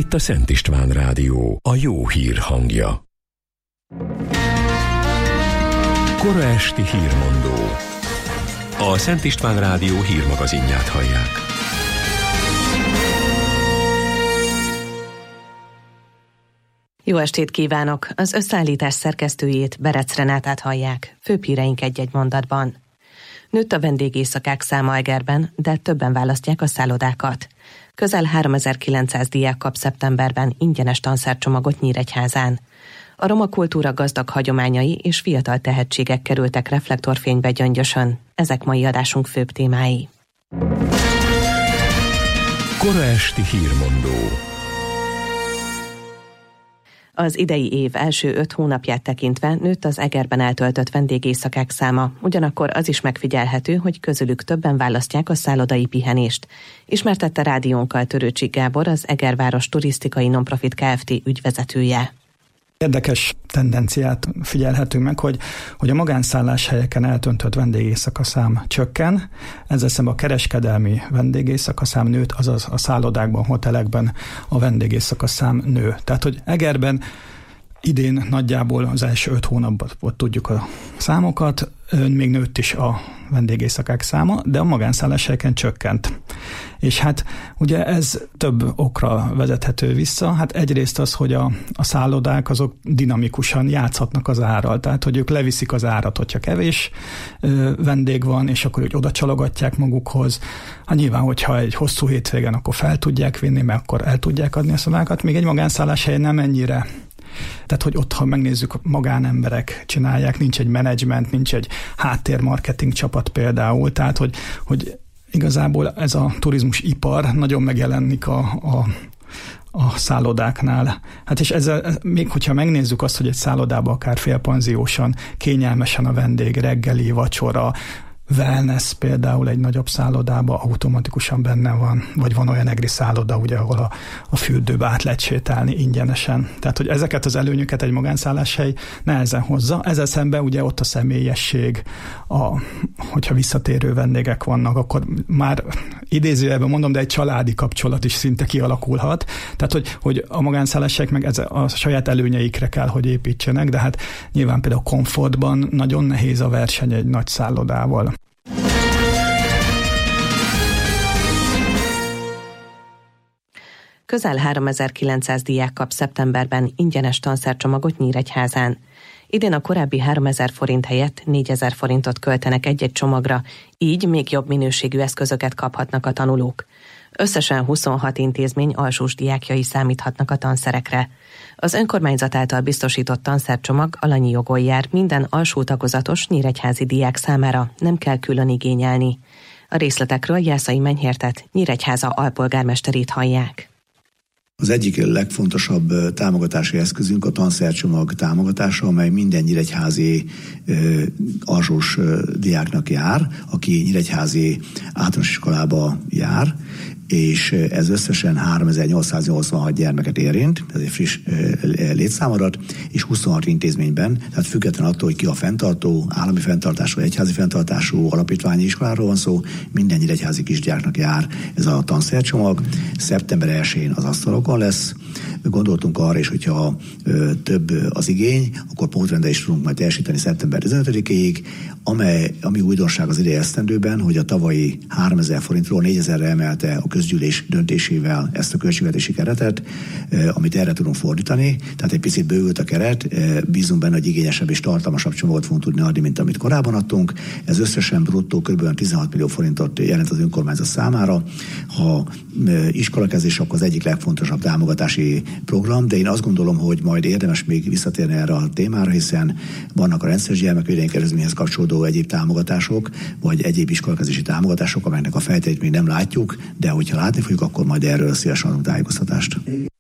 Itt a Szent István Rádió, a jó hír hangja. Kora esti hírmondó. A Szent István Rádió hírmagazinját hallják. Jó estét kívánok! Az összeállítás szerkesztőjét, Berec Renátát hallják. Főbb híreink egy-egy mondatban. Nőtt a vendégészakák száma Egerben, de többen választják a szállodákat. Közel 3900 diák kap szeptemberben ingyenes tanszercsomagot Nyíregyházán. A roma kultúra gazdag hagyományai és fiatal tehetségek kerültek reflektorfénybe Gyöngyösön. Ezek mai adásunk főbb témái. Kora esti hírmondó. Az idei év első 5 hónapját tekintve nőtt az Egerben eltöltött vendégészakák száma, ugyanakkor az is megfigyelhető, hogy közülük többen választják a szállodai pihenést. Ismertette rádiónkkal Törőcsik Gábor, az Egerváros Turisztikai Nonprofit Kft. Ügyvezetője. Érdekes tendenciát figyelhetünk meg, hogy a magánszálláshelyeken eltöntött vendégészakaszám csökken, ezzel szemben a kereskedelmi vendégészakaszám nőtt, azaz a szállodákban, hotelekben a vendégészakaszám nő. Tehát, hogy Egerben idén nagyjából az első 5 hónapban tudjuk a számokat, még nőtt is a vendégészakák száma, de a magánszálláshelyeken csökkent. És hát ugye ez több okra vezethető vissza. Hát egyrészt az, hogy a szállodák azok dinamikusan játszhatnak az árral, tehát hogy ők leviszik az árat, hogyha kevés vendég van, és akkor úgy oda csalogatják magukhoz. Hát nyilván, hogyha egy hosszú hétvégen, akkor fel tudják vinni, mert akkor el tudják adni a szobákat. Még egy magánszálláshelyen nem ennyire. Tehát, hogy ott, ha megnézzük, magánemberek csinálják, nincs egy menedzsment, nincs egy háttérmarketing csapat például, tehát, hogy igazából ez a turizmusipar nagyon megjelenik a szállodáknál. Hát és ezzel, még hogyha megnézzük azt, hogy egy szállodában akár félpanziósan, kényelmesen a vendég, reggeli, vacsora, wellness például egy nagyobb szállodában automatikusan benne van, vagy van olyan egri szálloda, ugye, ahol a fürdőbe át lehet sétálni ingyenesen. Tehát, hogy ezeket az előnyöket egy magánszálláshely nehezen hozza. Ezzel szemben ugye ott a személyesség, hogyha visszatérő vendégek vannak, akkor már idézőjelben mondom, de egy családi kapcsolat is szinte kialakulhat. Tehát, hogy a magánszálláshelyek meg a saját előnyeikre kell, hogy építsenek, de hát nyilván például komfortban nagyon nehéz a verseny egy nagy szállodával. Közel 3900 diák kap szeptemberben ingyenes tanszercsomagot Nyíregyházán. Idén a korábbi 3000 forint helyett 4000 forintot költenek egy-egy csomagra, így még jobb minőségű eszközöket kaphatnak a tanulók. Összesen 26 intézmény alsós diákjai számíthatnak a tanszerekre. Az önkormányzat által biztosított tanszercsomag alanyi jogon jár minden alsó tagozatos nyíregyházi diák számára, nem kell külön igényelni. A részletekről Jászai Menyhértet, Nyíregyháza alpolgármesterét hallják. Az egyik legfontosabb támogatási eszközünk a tanszercsomag támogatása, amely minden nyíregyházi alsós diáknak jár, aki nyíregyházi általános iskolába jár, és ez összesen 3886 gyermeket érint, ez egy friss létszámadat, és 26 intézményben, tehát független attól, hogy ki a fenntartó, állami fenntartású, egyházi fenntartású alapítványi iskoláról van szó, minden nyíregyházi kisdiáknak jár ez a tanszercsomag. Szeptember 1-én az asztalokon lesz. Gondoltunk arra is, hogyha több az igény, akkor pótrendelést tudunk majd teljesíteni szeptember 15-ig, ami újdonság az idei esztendőben, hogy a tavalyi 3000 forintról 4000-re emelte a közgyűlés döntésével ezt a költségvetési keretet, amit erre tudunk fordítani, tehát egy picit bővült a keret, bízunk benne, hogy igényesebb és tartalmasabb csomagot fogunk tudni adni, mint amit korábban adtunk. Ez összesen bruttó kb. 16 millió forintot jelent az önkormányzat számára. Ha iskolakezdés, akkor az egyik legfontosabb támogatási program, de én azt gondolom, hogy majd érdemes még visszatérni erre a témára, hiszen vannak a rendszeres gyermekvédelmi kedvezményhez kapcsolódó egyéb támogatások, vagy egyéb iskolakezdési támogatások, amelynek a fejteit még nem látjuk, de hogyha látni fogjuk, akkor majd erről szívesen adunk tájékoztatást.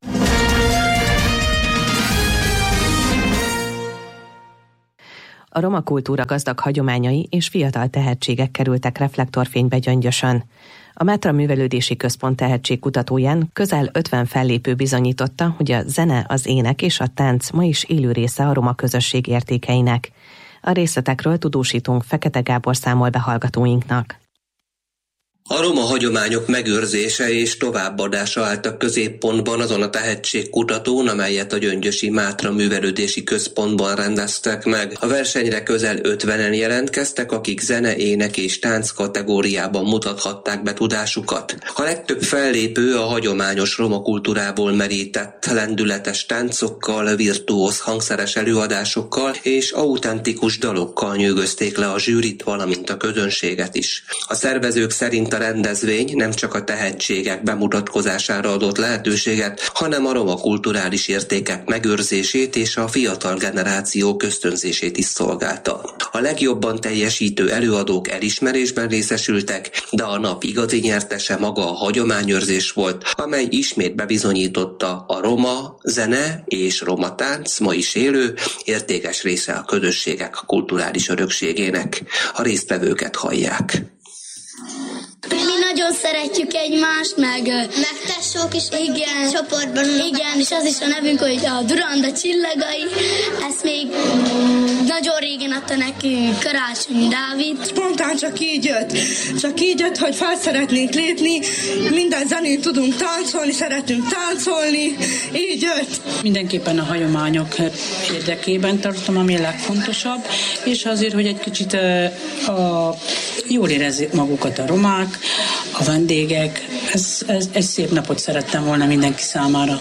A roma kultúra gazdag hagyományai és fiatal tehetségek kerültek reflektorfénybe Gyöngyösön. A Mátra Művelődési Központ tehetségkutatóján közel 50 fellépő bizonyította, hogy a zene, az ének és a tánc ma is élő része a roma közösség értékeinek. A részletekről tudósítunk Fekete Gábor számol be hallgatóinknak. A roma hagyományok megőrzése és továbbadása állt a középpontban azon a tehetségkutatón, amelyet a Gyöngyösi Mátra Művelődési Központban rendeztek meg. A versenyre közel 50-en jelentkeztek, akik zene, ének és tánc kategóriában mutathatták be tudásukat. A legtöbb fellépő a hagyományos roma kultúrából merített lendületes táncokkal, virtuóz hangszeres előadásokkal és autentikus dalokkal nyűgözték le a zsűrit, valamint a közönséget is. A szervezők szerint a rendezvény nem csak a tehetségek bemutatkozására adott lehetőséget, hanem a roma kulturális értékek megőrzését és a fiatal generáció ösztönzését is szolgálta. A legjobban teljesítő előadók elismerésben részesültek, de a nap igazi nyertese maga a hagyományőrzés volt, amely ismét bebizonyította a roma zene és roma tánc ma is élő, értékes része a közösségek kulturális örökségének. A résztvevőket hallják. Mi nagyon szeretjük egymást, meg tesók is, igen, csoportban, igen, és az is a nevünk, hogy a Duranda csillagai, ezt még nagyon régen adta nekünk Karácsony Dávid. Spontán csak így jött, hogy fel szeretnénk lépni, minden zenét tudunk táncolni, szeretünk táncolni, így jött. Mindenképpen a hagyományok érdekében tartom, ami a legfontosabb, és azért, hogy egy kicsit jól érezzék magukat a romák, a vendégek. Ez szép napot szerettem volna mindenki számára.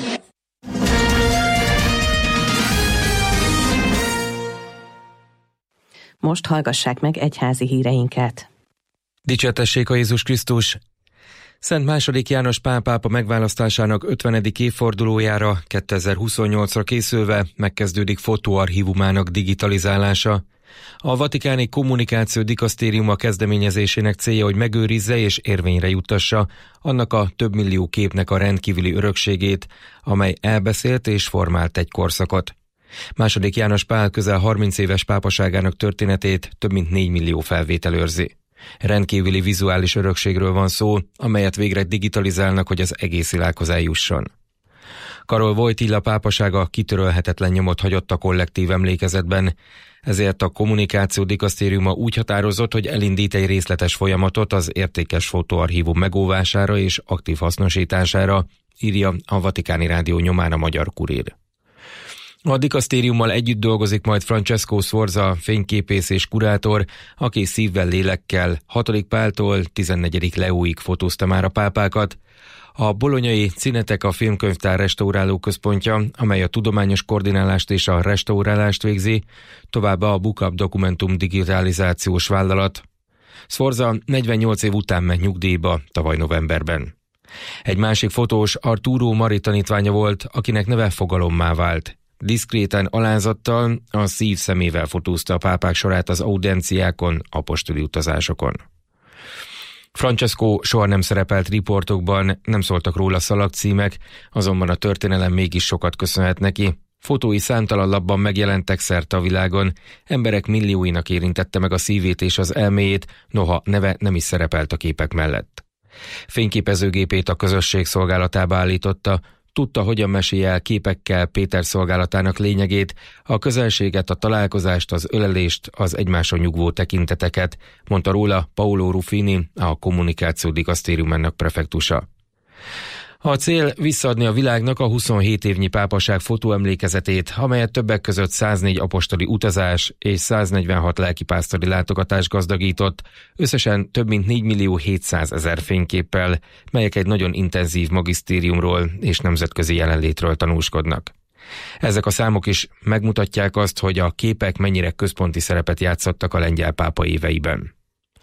Most hallgassák meg egyházi híreinket. Dicsértessék a Jézus Krisztus! Szent II. János Pál pápa megválasztásának 50. évfordulójára 2028-ra készülve megkezdődik fotóarchívumának digitalizálása. A Vatikáni Kommunikáció Dikasztériuma kezdeményezésének célja, hogy megőrizze és érvényre juttassa annak a több millió képnek a rendkívüli örökségét, amely elbeszélt és formált egy korszakot. II. János Pál közel 30 éves pápaságának történetét több mint 4 millió felvétel őrzi. Rendkívüli vizuális örökségről van szó, amelyet végre digitalizálnak, hogy az egész világhoz eljusson. Karol Wojtyla pápasága kitörölhetetlen nyomot hagyott a kollektív emlékezetben, ezért a Kommunikáció Dikasztériuma úgy határozott, hogy elindít egy részletes folyamatot az értékes fotóarchívum megóvására és aktív hasznosítására, írja a Vatikáni Rádió nyomán a Magyar Kurír. A dikasztériummal együtt dolgozik majd Francesco Sforza, fényképész és kurátor, aki szívvel, lélekkel 6. Páltól 14. Leóig fotózta már a pápákat. A bolonyai Cineteka filmkönyvtár restauráló központja, amely a tudományos koordinálást és a restaurálást végzi, továbbá a Bookup Dokumentum digitalizációs vállalat. Sforza 48 év után ment nyugdíjba tavaly novemberben. Egy másik fotós Arturo Mari tanítványa volt, akinek neve fogalommá vált. Diszkréten, alázattal, a szív szemével fotózta a pápák sorát az audienciákon, apostoli utazásokon. Francesco soha nem szerepelt riportokban, nem szóltak róla szalagcímek, azonban a történelem mégis sokat köszönhet neki. Fotói számtalan lapban megjelentek szerte a világon, emberek millióinak érintette meg a szívét és az elméjét, noha neve nem is szerepelt a képek mellett. Fényképezőgépét a közösség szolgálatába állította, tudta, hogyan mesélje el képekkel Péter szolgálatának lényegét, a közelséget, a találkozást, az ölelést, az egymáson nyugvó tekinteteket, mondta róla Paolo Ruffini, a Kommunikáció Dikasztériumának prefektusa. A cél visszaadni a világnak a 27 évnyi pápaság fotóemlékezetét, amelyet többek között 104 apostoli utazás és 146 lelkipásztori látogatás gazdagított, összesen több mint 4.700.000 fényképpel, melyek egy nagyon intenzív magisztériumról és nemzetközi jelenlétről tanúskodnak. Ezek a számok is megmutatják azt, hogy a képek mennyire központi szerepet játszottak a lengyel pápa éveiben.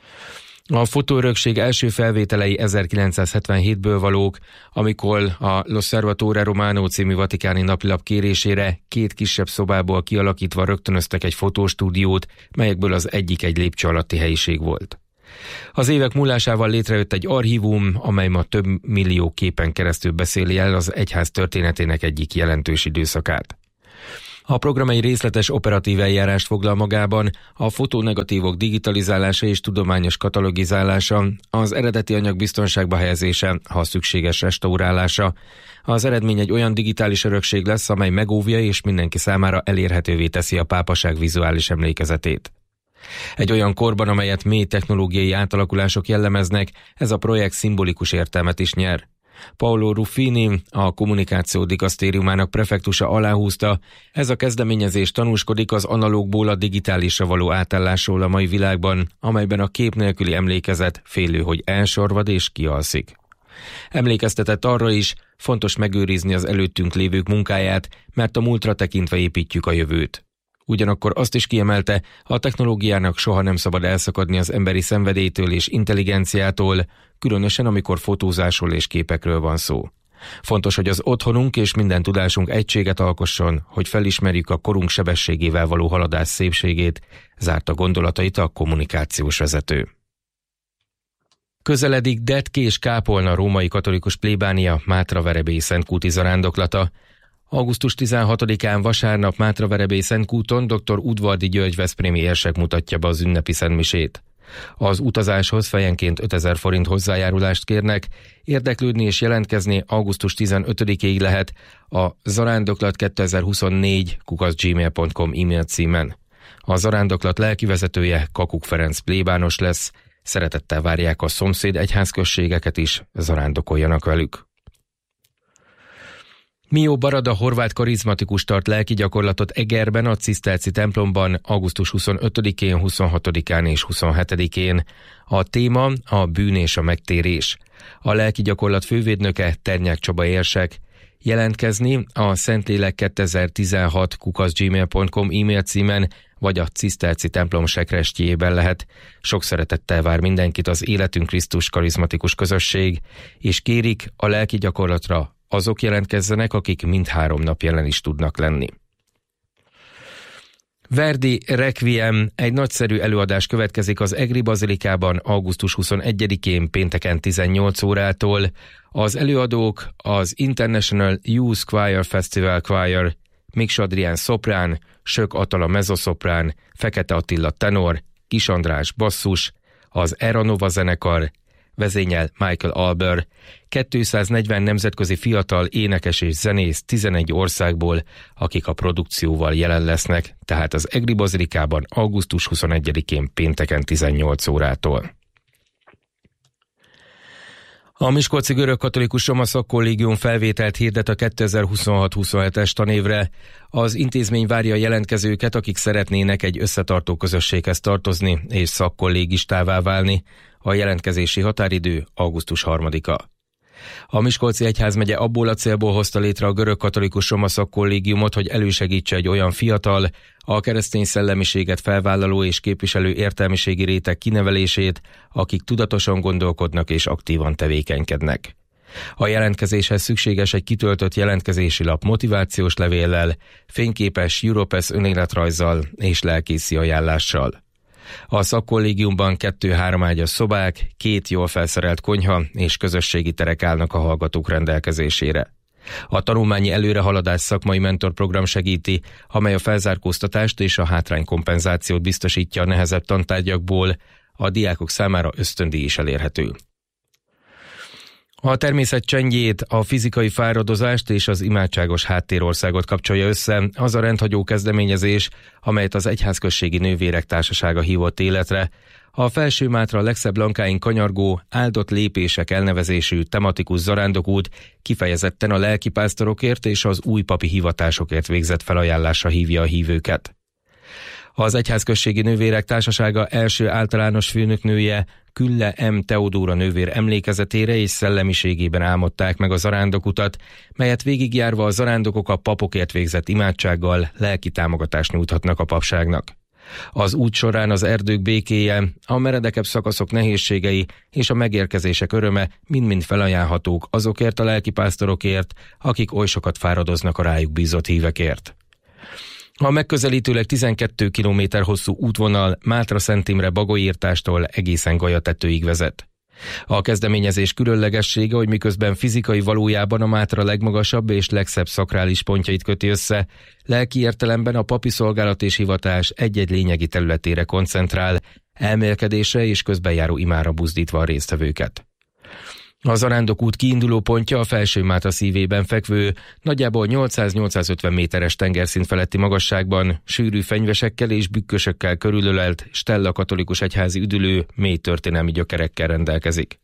A fotóörökség első felvételei 1977-ből valók, amikor a L'Osservatore Romano című vatikáni napilap kérésére 2 kisebb szobából kialakítva rögtönöztek egy fotóstúdiót, melyekből az egyik egy lépcső alatti helyiség volt. Az évek múlásával létrejött egy archívum, amely ma több millió képen keresztül beszéli el az egyház történetének egyik jelentős időszakát. A program egy részletes operatív eljárást foglal magában, a fotónegatívok digitalizálása és tudományos katalogizálása, az eredeti anyag biztonságba helyezése, ha szükséges restaurálása. Az eredmény egy olyan digitális örökség lesz, amely megóvja és mindenki számára elérhetővé teszi a pápaság vizuális emlékezetét. Egy olyan korban, amelyet mély technológiai átalakulások jellemeznek, ez a projekt szimbolikus értelmet is nyer. Paolo Ruffini, a kommunikáció dikasztériumának prefektusa aláhúzta, ez a kezdeményezés tanúskodik az analógból a digitálisra való átállásról a mai világban, amelyben a kép nélküli emlékezet félő, hogy elsorvad és kialszik. Emlékeztetett arra is, fontos megőrizni az előttünk lévők munkáját, mert a múltra tekintve építjük a jövőt. Ugyanakkor azt is kiemelte, a technológiának soha nem szabad elszakadni az emberi szenvedélytől és intelligenciától, különösen amikor fotózásról és képekről van szó. Fontos, hogy az otthonunk és minden tudásunk egységet alkosson, hogy felismerjük a korunk sebességével való haladás szépségét, zárta gondolatait a kommunikációs vezető. Közeledik Detki és Kápolna római katolikus plébánia Mátraverebélyi Szentkúti zarándoklata. Augusztus 16-án vasárnap Mátraverebélyi Szentkúton dr. Udvardi György veszprémi érsek mutatja be az ünnepi szentmisét. Az utazáshoz fejenként 5000 forint hozzájárulást kérnek, érdeklődni és jelentkezni augusztus 15-ig lehet a zarándoklat2024@gmail.com e-mail címen. A zarándoklat lelkivezetője Kakuk Ferenc plébános lesz, szeretettel várják a szomszéd egyházközségeket is, zarándokoljanak velük. Mió Barada horvát karizmatikus tart lelki gyakorlatot Egerben, a Ciszterci templomban augusztus 25-én, 26-án és 27-én. A téma a bűn és a megtérés. A lelki gyakorlat fővédnöke Ternyák Csaba érsek. Jelentkezni a szentlélek2016@gmail.com e-mail címen vagy a Ciszterci templom sekrestjében lehet. Sok szeretettel vár mindenkit az Életünk Krisztus karizmatikus közösség, és kérik a lelki gyakorlatra azok jelentkezzenek, akik mindhárom nap jelen is tudnak lenni. Verdi Requiem, egy nagyszerű előadás következik az Egri Bazilikában augusztus 21-én pénteken 18 órától. Az előadók az International Youth Choir Festival Choir, Miks Adrián szoprán, Sök Atala mezzoszoprán, Fekete Attila tenor, Kis András basszus, az Eranova zenekar, vezényel Michael Alber, 240 nemzetközi fiatal énekes és zenész 11 országból, akik a produkcióval jelen lesznek, tehát az Egri Bazilikában augusztus 21-én pénteken 18 órától. A Miskolci Görögkatolikus Roma Szakkollégium felvételt hirdet a 2026-27-es tanévre. Az intézmény várja a jelentkezőket, akik szeretnének egy összetartó közösséghez tartozni és szakkollégistává válni. A jelentkezési határidő augusztus 3-a. A Miskolci Egyházmegye abból a célból hozta létre a Görögkatolikus Roma Szakkollégiumot, hogy elősegítse egy olyan fiatal, a keresztény szellemiséget felvállaló és képviselő értelmiségi réteg kinevelését, akik tudatosan gondolkodnak és aktívan tevékenykednek. A jelentkezéshez szükséges egy kitöltött jelentkezési lap motivációs levéllel, fényképes Europass önéletrajzzal és lelkészi ajánlással. A szakkollégiumban 2-3 ágyas szobák, 2 jól felszerelt konyha és közösségi terek állnak a hallgatók rendelkezésére. A tanulmányi előrehaladás szakmai mentorprogram segíti, amely a felzárkóztatást és a hátránykompenzációt biztosítja a nehezebb tantárgyakból, a diákok számára ösztöndíj is elérhető. A természet csendjét, a fizikai fáradozást és az imádságos háttérországot kapcsolja össze az a rendhagyó kezdeményezés, amelyet az Egyházközségi Nővérek Társasága hívott életre. A Felső-Mátra legszebb lankáin kanyargó, áldott lépések elnevezésű tematikus zarándokút kifejezetten a lelkipásztorokért és az új papi hivatásokért végzett felajánlásra hívja a hívőket. Az Egyházközségi Nővérek Társasága első általános főnöknője, Külle M. Teodóra nővér emlékezetére és szellemiségében álmodták meg a zarándokutat, melyet végigjárva a zarándokok a papokért végzett imádsággal lelki támogatást nyújthatnak a papságnak. Az út során az erdők békéje, a meredekebb szakaszok nehézségei és a megérkezések öröme mind-mind felajánlhatók azokért a lelkipásztorokért, akik oly sokat fáradoznak a rájuk bízott hívekért. A megközelítőleg 12 km hosszú útvonal Mátra-Szent Imre Bagolyirtástól egészen Galyatetőig vezet. A kezdeményezés különlegessége, hogy miközben fizikai valójában a Mátra legmagasabb és legszebb szakrális pontjait köti össze, lelki értelemben a papi szolgálat és hivatás egy-egy lényegi területére koncentrál, elmélkedésre és közbenjáró imára buzdítva a résztvevőket. A Zarándokút kiinduló pontja a Felső-Mátra szívében fekvő, nagyjából 800-850 méteres tengerszint feletti magasságban, sűrű fenyvesekkel és bükkösökkel körülölelt Stella katolikus egyházi üdülő mély történelmi gyökerekkel rendelkezik.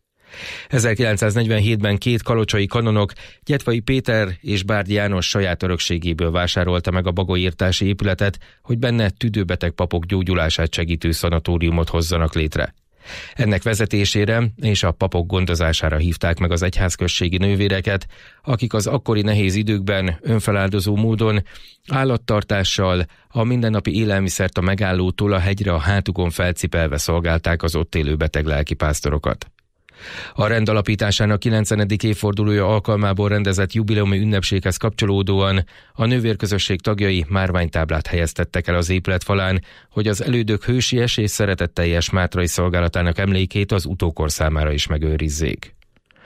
1947-ben két kalocsai kanonok, Gyetvai Péter és Bárdi János saját örökségéből vásárolta meg a bagolyirtási épületet, hogy benne tüdőbeteg papok gyógyulását segítő szanatóriumot hozzanak létre. Ennek vezetésére és a papok gondozására hívták meg az egyházközségi nővéreket, akik az akkori nehéz időkben önfeláldozó módon állattartással, a mindennapi élelmiszert a megállótól a hegyre a hátukon felcipelve szolgálták az ott élő beteg lelkipásztorokat. A rend alapításának 90. évfordulója alkalmából rendezett jubileumi ünnepséghez kapcsolódóan a nővérközösség tagjai márványtáblát helyeztettek el az épület falán, hogy az elődök hősies és szeretetteljes mátrai szolgálatának emlékét az utókor számára is megőrizzék.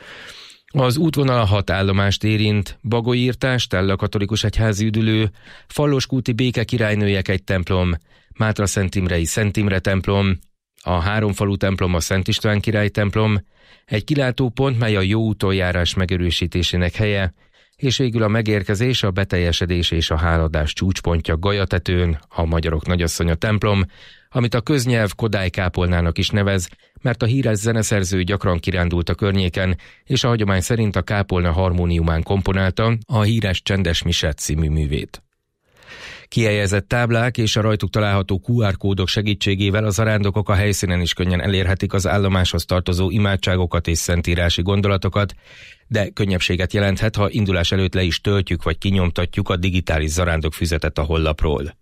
Az útvonal 6 állomást érint: Bagolyirtás, Stella katolikus egyházi üdülő, Falloskúti Béke királynőjek egy templom, Mátraszent-Imrei Szent Imre templom, a Háromfalu templom a Szent István király templom, egy kilátópont, mely a jó úton járás megerősítésének helye, és végül a megérkezés, a beteljesedés és a háladás csúcspontja Gajatetőn, a Magyarok Nagyasszonya templom, amit a köznyelv Kodály kápolnának is nevez, mert a híres zeneszerző gyakran kirándult a környéken, és a hagyomány szerint a kápolna harmóniumán komponálta a híres Csendes Mise című művét. Kihelyezett táblák és a rajtuk található QR kódok segítségével a zarándokok a helyszínen is könnyen elérhetik az állomáshoz tartozó imádságokat és szentírási gondolatokat, de könnyebbséget jelenthet, ha indulás előtt le is töltjük vagy kinyomtatjuk a digitális zarándokfüzetet a honlapról.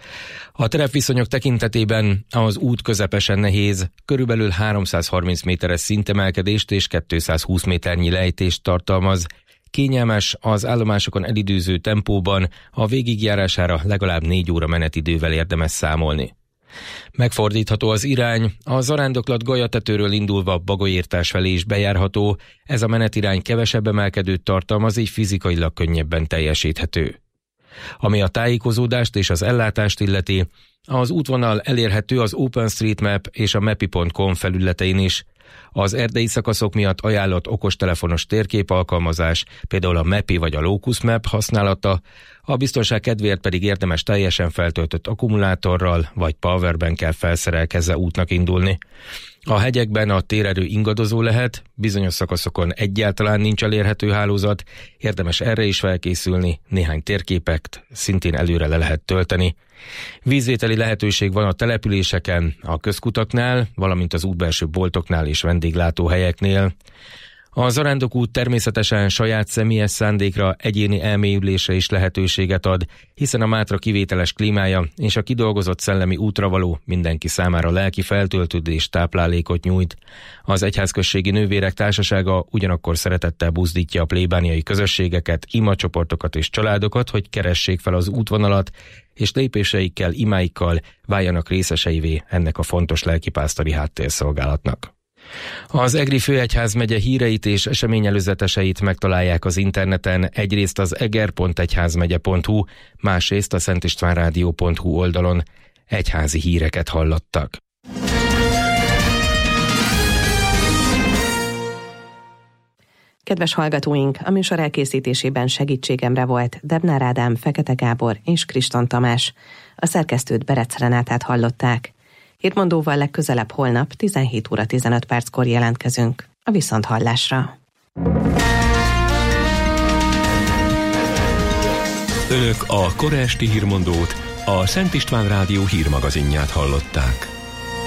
A terepviszonyok tekintetében az út közepesen nehéz, körülbelül 330 méteres szintemelkedést és 220 méternyi lejtést tartalmaz. Kényelmes, az állomásokon elidőző tempóban, a végigjárására legalább 4 óra menetidővel érdemes számolni. Megfordítható az irány, a zarándoklat Gajatetőről indulva Bagolyirtás felé is bejárható, ez a menetirány kevesebb emelkedőt tartalmaz, így fizikailag könnyebben teljesíthető. Ami a tájékozódást és az ellátást illeti, az útvonal elérhető az OpenStreetMap és a mapi.com felületein is. Az erdei szakaszok miatt ajánlott okostelefonos térképalkalmazás, például a Mapi vagy a Locus Map használata, a biztonság kedvéért pedig érdemes teljesen feltöltött akkumulátorral vagy powerbankkel felszerelkezve útnak indulni. A hegyekben a térerő ingadozó lehet, bizonyos szakaszokon egyáltalán nincs elérhető hálózat, érdemes erre is felkészülni, néhány térképet szintén előre le lehet tölteni. Vízvételi lehetőség van a településeken, a közkutaknál, valamint az útbelső boltoknál és vendéglátóhelyeknél. A Zarándokút természetesen saját személyes szándékra, egyéni elmélyülésre is lehetőséget ad, hiszen a Mátra kivételes klímája és a kidolgozott szellemi útravaló mindenki számára lelki feltöltődést, táplálékot nyújt. Az Egyházközségi Nővérek Társasága ugyanakkor szeretettel buzdítja a plébániai közösségeket, imacsoportokat és családokat, hogy keressék fel az útvonalat, és lépéseikkel, imáikkal váljanak részeseivé ennek a fontos lelkipásztori háttérszolgálatnak. Az Egri Főegyházmegye híreit és eseményelőzeteseit megtalálják az interneten, egyrészt az eger.egyházmegye.hu, másrészt a szentistvánrádió.hu oldalon. Egyházi híreket hallottak. Kedves hallgatóink, a műsor elkészítésében segítségemre volt Debnár Ádám, Fekete Gábor és Kriston Tamás. A szerkesztőt Berec Renátát hallották. Hírmondóval legközelebb holnap 17 óra 15 perckor jelentkezünk. A viszonthallásra. Önök a kora esti hírmondót, a Szent István Rádió hírmagazinját hallották.